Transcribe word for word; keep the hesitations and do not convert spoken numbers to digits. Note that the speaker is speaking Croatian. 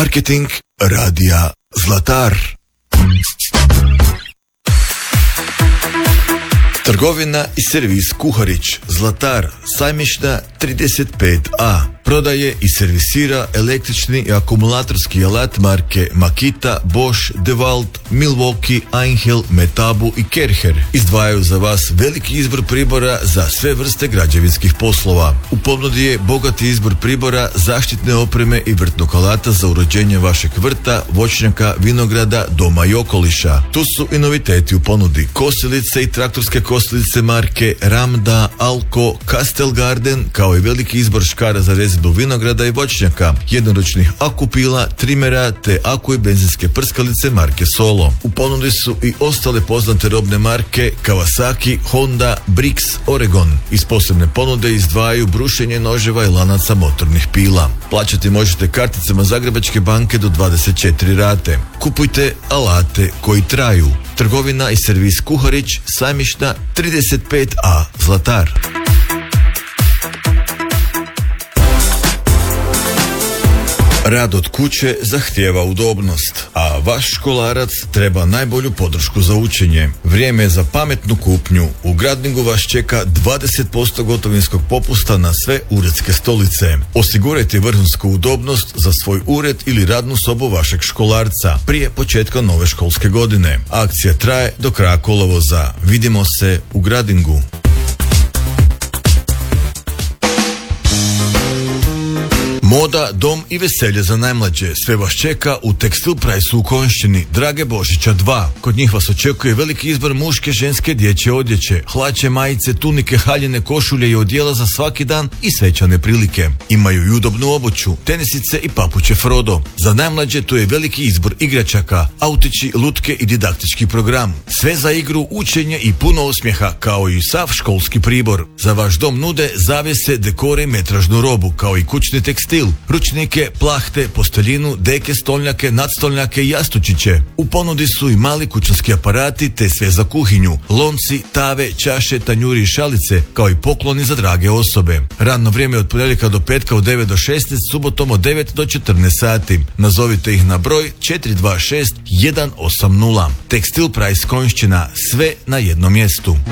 Marketing radija Zlatar. Trgovina i servis Kuharić, Zlatar, Sajmišna trideset pet A. Prodaje i servisira električni i akumulatorski alat marke Makita, Bosch, DeWalt, Milwaukee, Einhell, Metabu i Kercher. Izdvajaju za vas veliki izbor pribora za sve vrste građevinskih poslova. U ponudi je bogati izbor pribora, zaštitne opreme i vrtnog alata za uređenje vašeg vrta, voćnjaka, vinograda, doma i okoliša. Tu su i noviteti u ponudi: kosilice i traktorske kosilice marke Ramda, Alko, Castel Garden, kao i veliki izbor škara za rezidbu vinograda i voćnjaka, jednoručnih akupila, trimera te aku i benzinske prskalice marke Solo. U ponudi su i ostale poznate robne marke Kawasaki, Honda, Brix, Oregon. Iz posebne ponude izdvajaju brušenje noževa i lanaca motornih pila. Plaćati možete karticama Zagrebačke banke do dvadeset četiri rate. Kupujte alate koji traju. Trgovina i servis Kuharić, Sajmišna trideset pet A, Zlatar. Rad od kuće zahtijeva udobnost, a vaš školarac treba najbolju podršku za učenje. Vrijeme je za pametnu kupnju. U Gradingu vas čeka dvadeset posto gotovinskog popusta na sve uredske stolice. Osigurajte vrhunsku udobnost za svoj ured ili radnu sobu vašeg školarca prije početka nove školske godine. Akcija traje do kraja kolovoza. Vidimo se u Gradingu. Moda, dom i veselje za najmlađe. Sve vas čeka u Tekstil Price u Konjšćini, Drage Božića dva. Kod njih vas očekuje veliki izbor muške, ženske, dječje odjeće, hlače, majice, tunike, haljine, košulje i odjela za svaki dan i svečane prilike. Imaju i udobnu obuću, tenisice i papuče Frodo. Za najmlađe tu je veliki izbor igračaka, autići, lutke i didaktički program. Sve za igru, učenje i puno osmijeha, kao i sav školski pribor. Za vaš dom nude zavjese, dekore i metražnu robu, kao i kućni tekstil, ručnike, plahte, posteljinu, deke, stolnjake, nadstolnjake i jastučiće. U ponudi su i mali kućanski aparati te sve za kuhinju, lonci, tave, čaše, tanjuri i šalice, kao i pokloni za drage osobe. Radno vrijeme od ponedjeljka do petka od devet do šesnaest, subotom od devet do četrnaest sati. Nazovite ih na broj četiri dva šest jedan osam nula. Tekstil Price Konjšćina, sve na jednom mjestu.